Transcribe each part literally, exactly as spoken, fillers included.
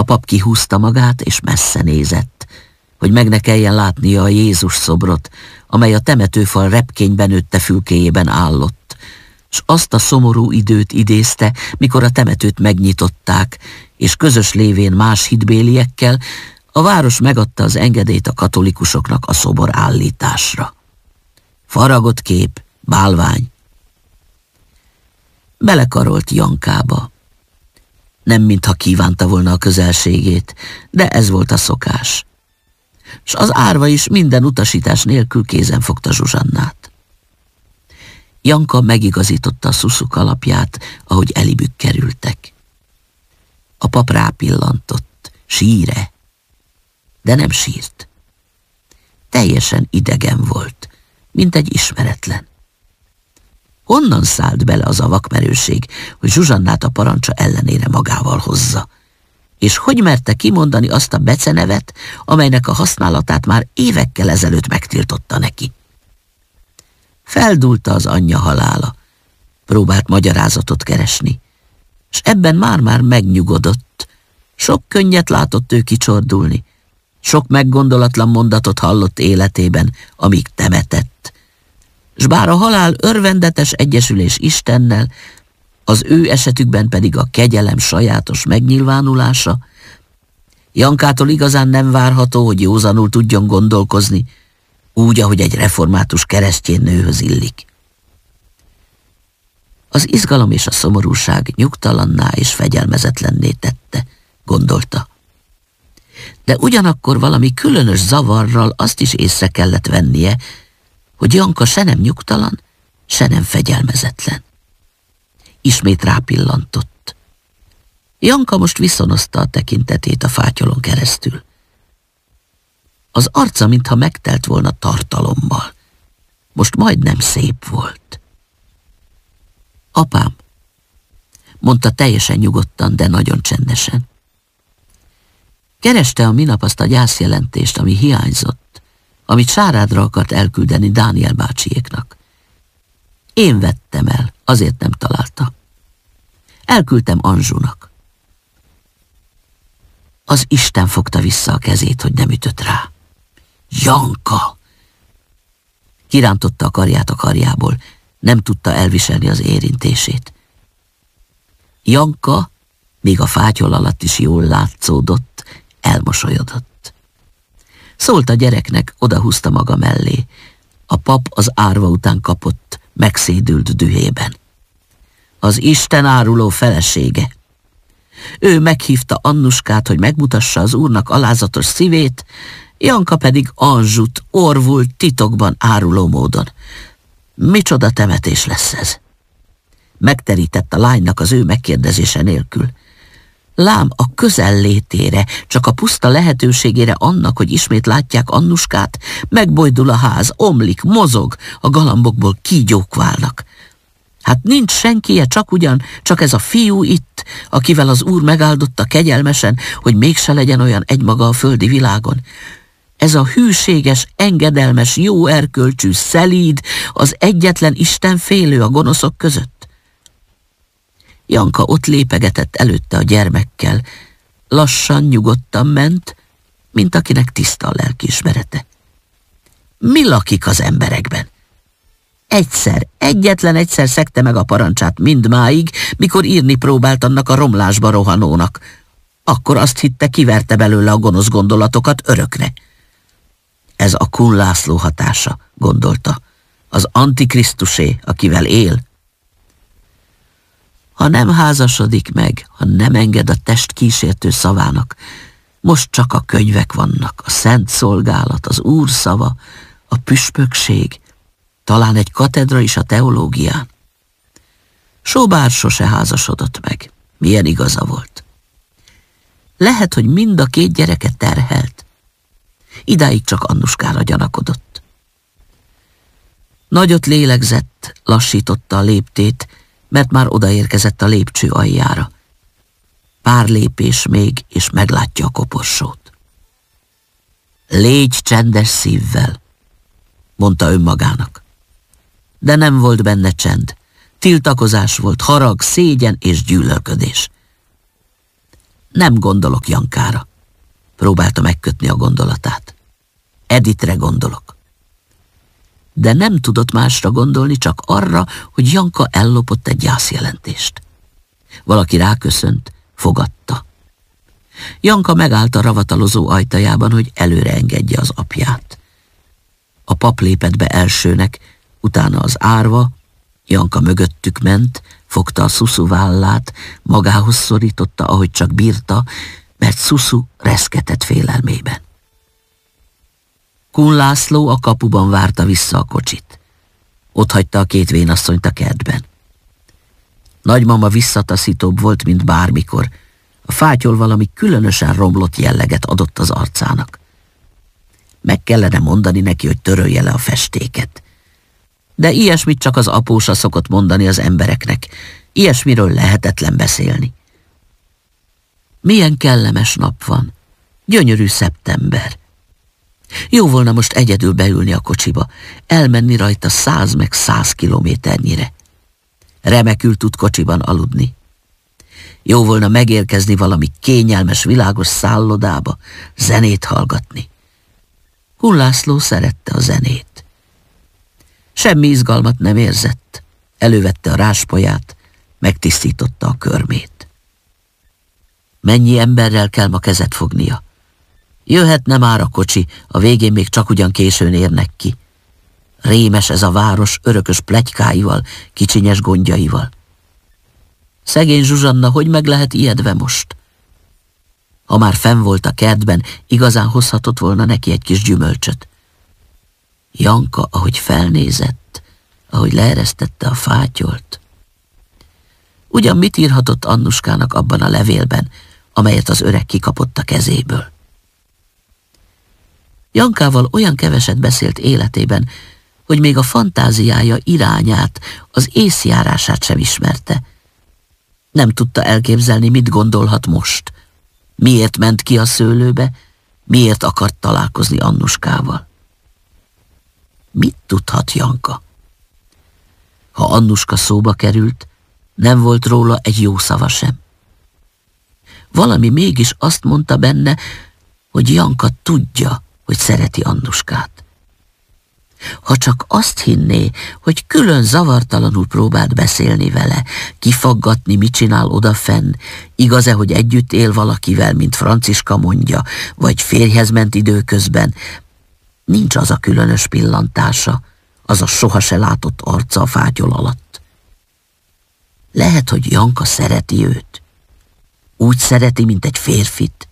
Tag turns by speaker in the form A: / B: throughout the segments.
A: A pap kihúzta magát, és messze nézett, hogy meg ne kelljen látnia a Jézus szobrot, amely a temetőfal repkényben nőtte fülkéjében állott, s azt a szomorú időt idézte, mikor a temetőt megnyitották, és közös lévén más hitbéliekkel a város megadta az engedélyt a katolikusoknak a szobor állításra. Faragott kép, bálvány. Belekarolt Jankába. Nem mintha kívánta volna a közelségét, de ez volt a szokás. S az árva is minden utasítás nélkül kézen fogta Zsuzsannát. Janka megigazította a szuszuk alapját, ahogy elibük kerültek. A pap rápillantott. Sír-e? De nem sírt. Teljesen idegen volt, mint egy ismeretlen. Honnan szállt bele az a vakmerőség, hogy Zsuzsannát a parancsa ellenére magával hozza? És hogy merte kimondani azt a becenevet, amelynek a használatát már évekkel ezelőtt megtiltotta neki? Feldúlta az anyja halála, próbált magyarázatot keresni, s ebben már-már megnyugodott. Sok könnyet látott ő kicsordulni, sok meggondolatlan mondatot hallott életében, amíg temetett. S bár a halál örvendetes egyesülés Istennel, az ő esetükben pedig a kegyelem sajátos megnyilvánulása, Jankától igazán nem várható, hogy józanul tudjon gondolkozni, úgy, ahogy egy református keresztjén nőhöz illik. Az izgalom és a szomorúság nyugtalanná és fegyelmezetlenné tette, gondolta. De ugyanakkor valami különös zavarral azt is észre kellett vennie, hogy Janka se nem nyugtalan, se nem fegyelmezetlen. Ismét rápillantott. Janka most viszonozta a tekintetét a fátyolon keresztül. Az arca mintha megtelt volna tartalommal. Most majdnem szép volt. Apám, mondta teljesen nyugodtan, de nagyon csendesen. Kereste a minap azt a gyászjelentést, ami hiányzott, amit Sárádra akart elküldeni Dániel bácsiéknak. Én vettem el, azért nem találta. Elküldtem Anzsunak. Az Isten fogta vissza a kezét, hogy nem ütött rá. Janka! Kirántotta a karját a karjából, nem tudta elviselni az érintését. Janka, még a fátyol alatt is jól látszódott, elmosolyodott. Szólt a gyereknek, odahúzta maga mellé. A pap az árva után kapott, megszédült dühében. Az Isten áruló felesége. Ő meghívta Annuskát, hogy megmutassa az úrnak alázatos szívét, Janka pedig Anzsut orvult titokban áruló módon. Micsoda temetés lesz ez? Megterített a lánynak az ő megkérdezése nélkül. Lám a közellétére, csak a puszta lehetőségére annak, hogy ismét látják Annuskát, megbojdul a ház, omlik, mozog, a galambokból kígyók válnak. Hát nincs senkije, csak ugyan, csak ez a fiú itt, akivel az úr megáldotta kegyelmesen, hogy mégse legyen olyan egymaga a földi világon. Ez a hűséges, engedelmes, jó erkölcsű, szelíd, az egyetlen Isten félő a gonoszok között. Janka ott lépegetett előtte a gyermekkel. Lassan, nyugodtan ment, mint akinek tiszta a lelkiismerete. Mi lakik az emberekben? Egyszer, egyetlen egyszer szegte meg a parancsát mindmáig, mikor írni próbált annak a romlásba rohanónak. Akkor azt hitte, kiverte belőle a gonosz gondolatokat örökre. Ez a Kun László hatása, gondolta. Az Antikrisztusé, akivel él. Ha nem házasodik meg, ha nem enged a test kísértő szavának, most csak a könyvek vannak, a szent szolgálat, az Úr szava, a püspökség, talán egy katedra is a teológián. Sobár sose házasodott meg. Milyen igaza volt. Lehet, hogy mind a két gyereke terhelt. Idáig csak Annuskára gyanakodott. Nagyot lélegzett, lassította a léptét, mert már odaérkezett a lépcső aljára. Pár lépés még, és meglátja a koporsót. Légy csendes szívvel, mondta önmagának. De nem volt benne csend. Tiltakozás volt, harag, szégyen és gyűlölködés. Nem gondolok Jankára. Próbálta megkötni a gondolatát. Editre gondolok. De nem tudott másra gondolni, csak arra, hogy Janka ellopott egy gyászjelentést. Valaki ráköszönt, fogadta. Janka megállt a ravatalozó ajtajában, hogy előre engedje az apját. A pap lépett be elsőnek, utána az árva, Janka mögöttük ment, fogta a Szuszu vállát, magához szorította, ahogy csak bírta, mert Szuszu reszketett félelmében. Kun László a kapuban várta vissza a kocsit. Ott hagyta a két vénasszonyt a kertben. Nagymama visszataszítóbb volt, mint bármikor. A fátyol valami különösen romlott jelleget adott az arcának. Meg kellene mondani neki, hogy törölje le a festéket. De ilyesmit csak az apósa szokott mondani az embereknek. Ilyesmiről lehetetlen beszélni. Milyen kellemes nap van. Gyönyörű szeptember. Jó volna most egyedül beülni a kocsiba, elmenni rajta száz meg száz kilométernyire. Remekül tud kocsiban aludni. Jó volna megérkezni valami kényelmes, világos szállodába, zenét hallgatni. Kun László szerette a zenét. Semmi izgalmat nem érzett. Elővette a ráspaját, megtisztította a körmét. Mennyi emberrel kell ma kezet fognia? Jöhetne már a kocsi, a végén még csak ugyan későn érnek ki. Rémes ez a város örökös pletykáival, kicsinyes gondjaival. Szegény Zsuzsanna, hogy meg lehet ijedve most? Ha már fenn volt a kertben, igazán hozhatott volna neki egy kis gyümölcsöt. Janka, ahogy felnézett, ahogy leeresztette a fátyolt. Ugyan mit írhatott Annuskának abban a levélben, amelyet az öreg kikapott a kezéből? Jankával olyan keveset beszélt életében, hogy még a fantáziája irányát, az észjárását sem ismerte. Nem tudta elképzelni, mit gondolhat most. Miért ment ki a szőlőbe, miért akart találkozni Annuskával. Mit tudhat Janka? Ha Annuska szóba került, nem volt róla egy jó szava sem. Valami mégis azt mondta benne, hogy Janka tudja, hogy szereti Annuskát. Ha csak azt hinné, hogy külön zavartalanul próbált beszélni vele, kifaggatni, mit csinál odafenn, igaz-e, hogy együtt él valakivel, mint Franciska mondja, vagy férjhez ment időközben, nincs az a különös pillantása, az a soha se látott arca a fátyol alatt. Lehet, hogy Janka szereti őt. Úgy szereti, mint egy férfit.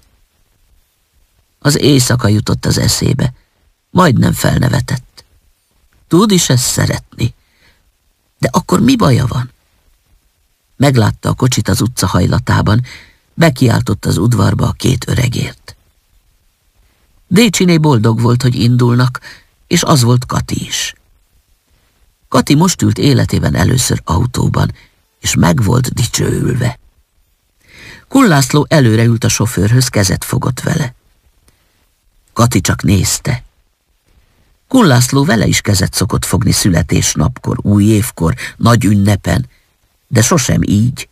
A: Az éjszaka jutott az eszébe, majdnem felnevetett. Tud is ezt szeretni. De akkor mi baja van? Meglátta a kocsit az utca hajlatában, bekiáltott az udvarba a két öregért. Décsiné boldog volt, hogy indulnak, és az volt Kati is. Kati most ült életében először autóban, és meg volt dicsőülve. Kun László előre ült a sofőrhöz, kezet fogott vele. Kati csak nézte. Kun László vele is kezet szokott fogni születésnapkor, új évkor, nagy ünnepen, de sosem így.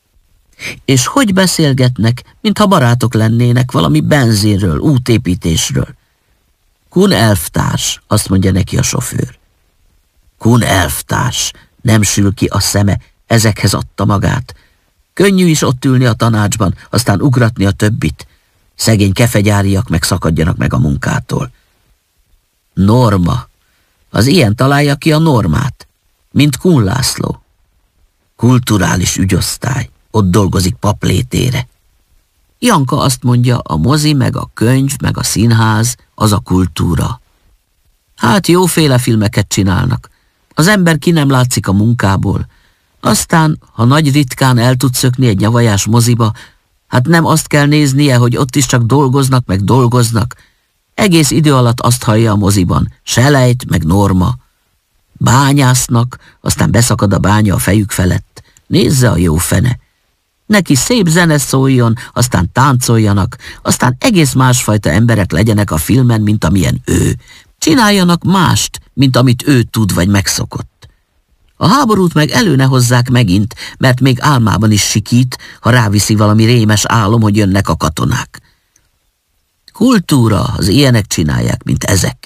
A: És hogy beszélgetnek, mintha barátok lennének valami benzinről, útépítésről. Kun elvtárs, azt mondja neki a sofőr. Kun elvtárs, nem sül ki a szeme, ezekhez adta magát. Könnyű is ott ülni a tanácsban, aztán ugratni a többit. Szegény kefegyáriak meg szakadjanak meg a munkától. Norma. Az ilyen találja ki a normát, mint Kun László. Kulturális ügyosztály, ott dolgozik paplétére. Janka azt mondja, a mozi, meg a könyv, meg a színház, az a kultúra. Hát jóféle filmeket csinálnak. Az ember ki nem látszik a munkából. Aztán, ha nagy ritkán el tud szökni egy nyavajás moziba, hát nem azt kell néznie, hogy ott is csak dolgoznak, meg dolgoznak. Egész idő alatt azt hallja a moziban, selejt, meg norma. Bányásznak, aztán beszakad a bánya a fejük felett. Nézze a jó fene. Neki szép zene szóljon, aztán táncoljanak, aztán egész másfajta emberek legyenek a filmen, mint amilyen ő. Csináljanak mást, mint amit ő tud vagy megszokott. A háborút meg elő ne hozzák megint, mert még álmában is sikít, ha ráviszi valami rémes álom, hogy jönnek a katonák. Kultúra, az ilyenek csinálják, mint ezek.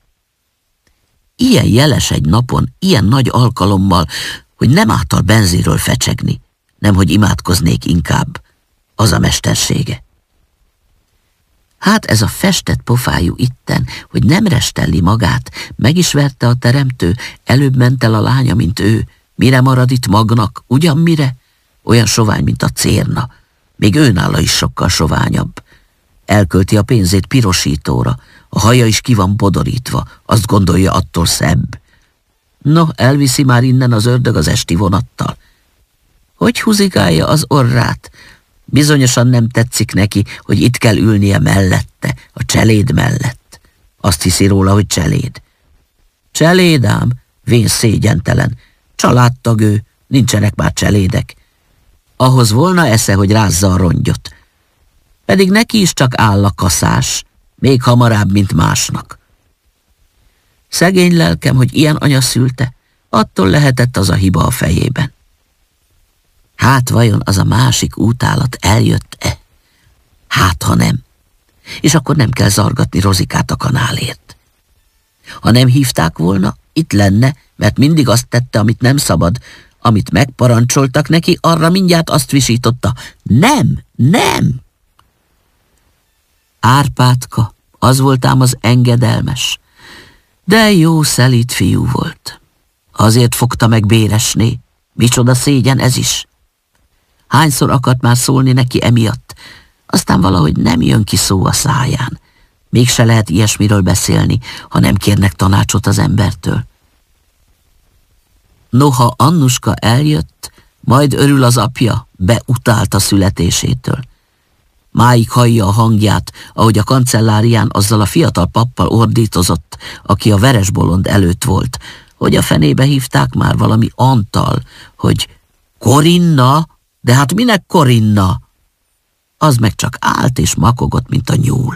A: Ilyen jeles egy napon, ilyen nagy alkalommal, hogy nem által benzinről fecsegni, nemhogy imádkoznék inkább. Az a mestersége. Hát ez a festett pofájú itten, hogy nem restelli magát, meg is verte a teremtő, előbb ment el a lánya, mint ő. Mire marad itt magnak, ugyan mire? Olyan sovány, mint a cérna. Még őnála is sokkal soványabb. Elkölti a pénzét pirosítóra, a haja is ki van bodorítva, azt gondolja, attól szebb. No, elviszi már innen az ördög az esti vonattal. Hogy húzigálja az orrát? Bizonyosan nem tetszik neki, hogy itt kell ülnie mellette, a cseléd mellett. Azt hiszi róla, hogy cseléd. Cseléd ám, vén szégyentelen. Családtag ő, nincsenek már cselédek. Ahhoz volna esze, hogy rázza a rongyot. Pedig neki is csak áll a kaszás, még hamarabb, mint másnak. Szegény lelkem, hogy ilyen anya szülte, attól lehetett az a hiba a fejében. Hát vajon az a másik útállat eljött-e? Hát, ha nem. És akkor nem kell zargatni Rozikát a kanálért. Ha nem hívták volna, itt lenne, mert mindig azt tette, amit nem szabad. Amit megparancsoltak neki, arra mindjárt azt visította. Nem, nem! Árpádka, az volt ám az engedelmes. De jó szelíd fiú volt. Azért fogta meg Béresné. Micsoda szégyen ez is. Hányszor akart már szólni neki emiatt, aztán valahogy nem jön ki szó a száján. Mégse lehet ilyesmiről beszélni, ha nem kérnek tanácsot az embertől. Noha Annuska eljött, majd örül az apja, beutált a születésétől. Máig hallja a hangját, ahogy a kancellárián azzal a fiatal pappal ordítozott, aki a veresbolond előtt volt, hogy a fenébe hívták már valami Antal, hogy Korinna, de hát minek Korinna? Az meg csak állt és makogott, mint a nyúl.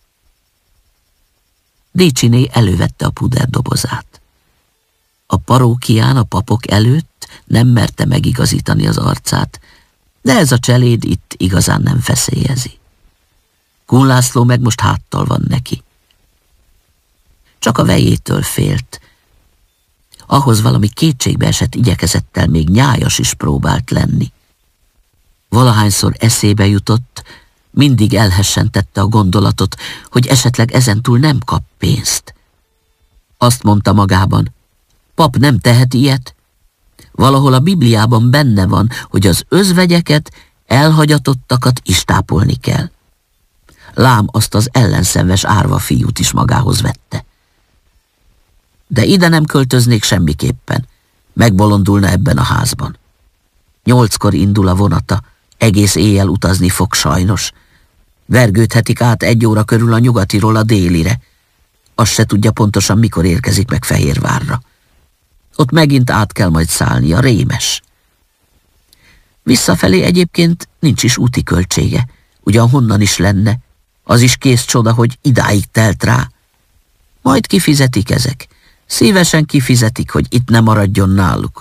A: Décsiné elővette a puderdobozát. A parókián a papok előtt nem merte megigazítani az arcát, de ez a cseléd itt igazán nem feszélyezi. Kun László meg most háttal van neki. Csak a vejétől félt. Ahhoz valami kétségbeesett igyekezettel még nyájas is próbált lenni. Valahányszor eszébe jutott, mindig elhessentette a gondolatot, hogy esetleg ezentúl nem kap pénzt. Azt mondta magában, pap nem tehet ilyet. Valahol a Bibliában benne van, hogy az özvegyeket, elhagyatottakat is tápolni kell. Lám azt az ellenszenves árva fiút is magához vette. De ide nem költöznék semmiképpen, megbolondulna ebben a házban. Nyolckor indul a vonata, egész éjjel utazni fog sajnos. Vergődhetik át egy óra körül a nyugatiról a délire. Azt se tudja pontosan, mikor érkezik meg Fehérvárra. Ott megint át kell majd szállni, a rémes. Visszafelé egyébként nincs is úti költsége, ugyan honnan is lenne. Az is kész csoda, hogy idáig telt rá. Majd kifizetik ezek. Szívesen kifizetik, hogy itt ne maradjon náluk.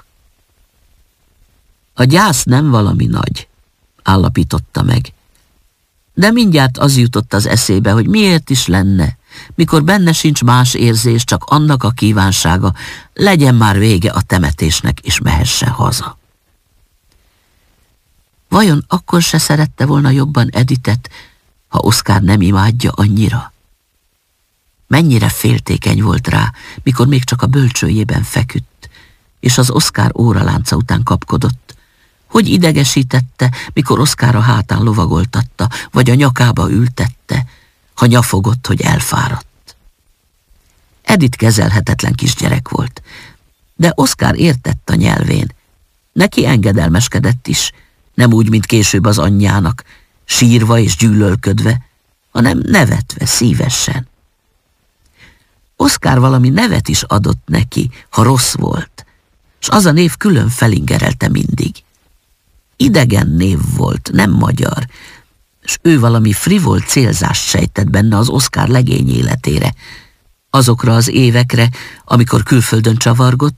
A: A gyász nem valami nagy, állapította meg. De mindjárt az jutott az eszébe, hogy miért is lenne, mikor benne sincs más érzés, csak annak a kívánsága, legyen már vége a temetésnek, és mehessen haza. Vajon akkor se szerette volna jobban Editet, ha Oszkár nem imádja annyira? Mennyire féltékeny volt rá, mikor még csak a bölcsőjében feküdt, és az Oszkár óralánca után kapkodott. Hogy idegesítette, mikor Oszkár a hátán lovagoltatta, vagy a nyakába ültette, ha nyafogott, hogy elfáradt. Edith kezelhetetlen kisgyerek volt, de Oszkár értett a nyelvén. Neki engedelmeskedett is, nem úgy, mint később az anyjának, sírva és gyűlölködve, hanem nevetve, szívesen. Oszkár valami nevet is adott neki, ha rossz volt, s az a név külön felingerelte mindig. Idegen név volt, nem magyar, s ő valami frivol célzást sejtett benne az Oszkár legény életére, azokra az évekre, amikor külföldön csavargott,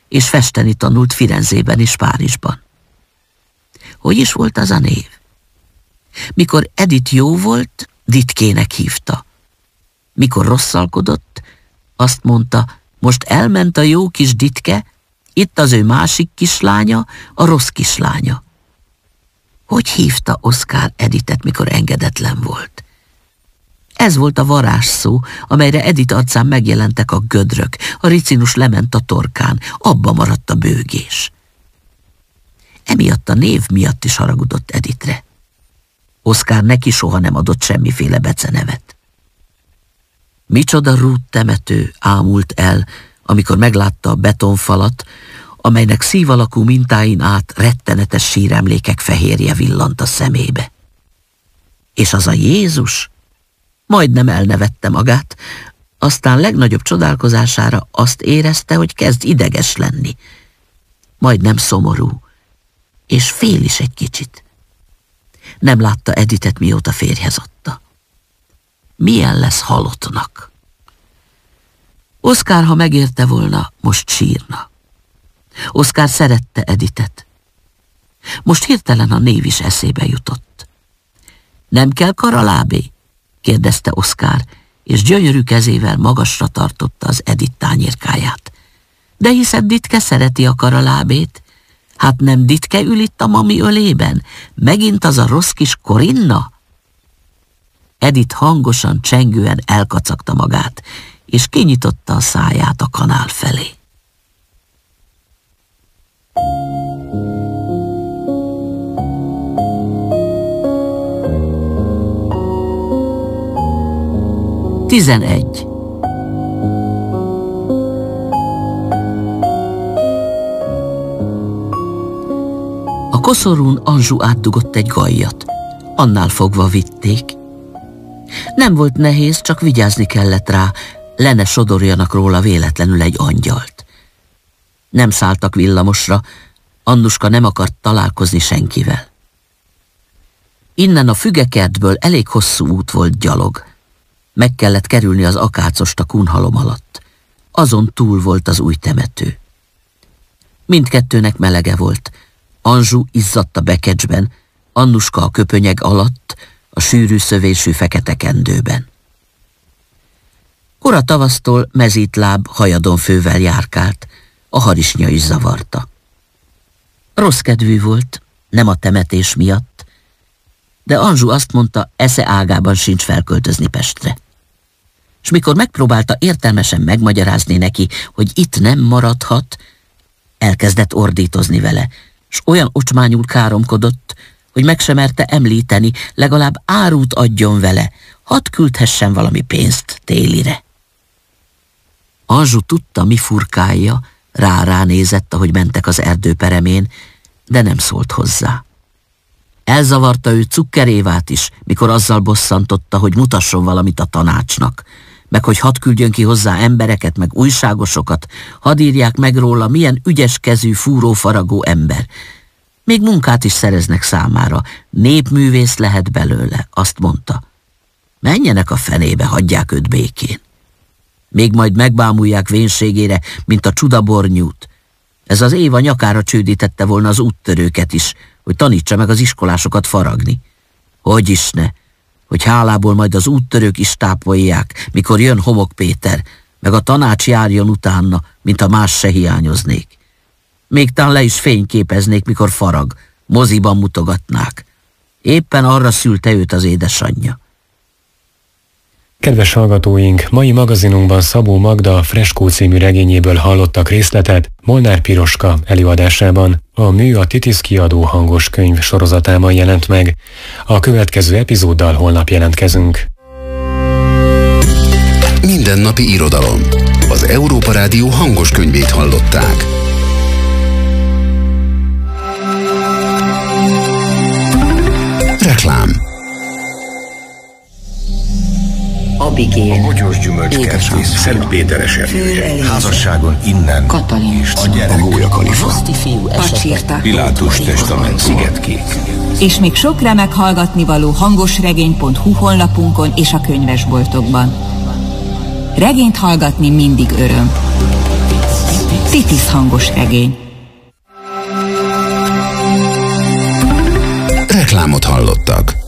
A: és festeni tanult Firenzében és Párizsban. Hogy is volt az a név? Mikor Edith jó volt, Ditkének hívta. Mikor rosszalkodott, azt mondta, most elment a jó kis Ditke, itt az ő másik kislánya, a rossz kislánya. Hogy hívta Oszkár Edithet, mikor engedetlen volt? Ez volt a varázsszó, amelyre Edith arcán megjelentek a gödrök, a ricinus lement a torkán, abba maradt a bőgés. Emiatt a név miatt is haragudott Edithre. Oszkár neki soha nem adott semmiféle becenevet. Micsoda rút temető ámult el, amikor meglátta a betonfalat, amelynek szív alakú mintáin át rettenetes síremlékek fehérje villant a szemébe. És az a Jézus majdnem elnevette magát, aztán legnagyobb csodálkozására azt érezte, hogy kezd ideges lenni. Majdnem szomorú, és fél is egy kicsit. Nem látta Edithet, mióta férjhez adta. Milyen lesz halottnak? Oszkár, ha megérte volna, most sírna. Oszkár szerette Edithet. Most hirtelen a név is eszébe jutott. Nem kell karalábé? kérdezte Oszkár, és gyönyörű kezével magasra tartotta az Edith tányérkáját. De hiszed, Ditke szereti a karalábét? Hát nem Ditke ül itt a mami ölében? Megint az a rossz kis Korinna? Edith hangosan, csengően elkacagta magát, és kinyitotta a száját a kanál felé. Tizenegy. A koszorún Anzsú átdugott egy gallyat. Annál fogva vitték. Nem volt nehéz, csak vigyázni kellett rá, le ne sodorjanak róla véletlenül egy angyalt. Nem szálltak villamosra, Annuska nem akart találkozni senkivel. Innen a fügekertből elég hosszú út volt gyalog. Meg kellett kerülni az akácost a kunhalom alatt. Azon túl volt az új temető. Mindkettőnek melege volt. Anzsú izzadt a bekecsben, Annuska a köpönyeg alatt, a sűrű szövésű fekete kendőben. Kora tavasztól mezítláb hajadonfővel járkált, a harisnya is zavarta. Rossz kedvű volt, nem a temetés miatt, de Anzsú azt mondta, esze ágában sincs felköltözni Pestre. S mikor megpróbálta értelmesen megmagyarázni neki, hogy itt nem maradhat, elkezdett ordítozni vele, s olyan ocsmányul káromkodott, hogy meg sem merte említeni, legalább árut adjon vele, hadd küldhessen valami pénzt télire. Anzsú tudta, mi furkálja, rá-rá nézett, ahogy mentek az erdő peremén, de nem szólt hozzá. Elzavarta ő Cukker Évát is, mikor azzal bosszantotta, hogy mutasson valamit a tanácsnak, meg hogy hadd küldjön ki hozzá embereket, meg újságosokat, hadd írják meg róla, milyen ügyes kezű, fúrófaragó ember. Még munkát is szereznek számára, népművész lehet belőle, azt mondta. Menjenek a fenébe, hagyják őt békén. Még majd megbámulják vénségére, mint a csudabornyút. Ez az Éva nyakára csődítette volna az úttörőket is, hogy tanítsa meg az iskolásokat faragni. Hogy is ne, hogy hálából majd az úttörők is tápolják, mikor jön Homok Péter, meg a tanács járjon utána, mintha más se hiányoznék. Még tán le is fényképeznék, mikor farag, moziban mutogatnák. Éppen arra szülte őt az édesanyja.
B: Kedves hallgatóink, mai magazinunkban Szabó Magda Freskó című regényéből hallottak részletet Molnár Piroska előadásában. A mű a Titisz kiadó hangos könyv sorozatában jelent meg. A következő epizóddal holnap jelentkezünk.
C: Mindennapi irodalom. Az Európa Rádió hangos könyvét hallották. Reklám.
D: Abigél,
E: a Bogyós Gyümölcskerti Szent Péteres erdője. Házasságon innen
D: Katalin,
E: a gyerek,
D: a
E: Gólyakalifa,
D: Pacsirta,
E: Pilátus testament, Szigetkék.
F: És még sok remek hallgatnivaló hangosregény pont hu honlapunkon és a könyvesboltokban. Regényt hallgatni mindig öröm. Titisz hangos regény.
C: Reklámot hallottak.